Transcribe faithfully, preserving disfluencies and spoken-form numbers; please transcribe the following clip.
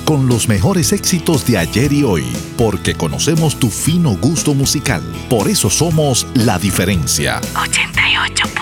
con los mejores éxitos de ayer y hoy, porque conocemos tu fino gusto musical. Por eso somos La Diferencia. ochenta y ocho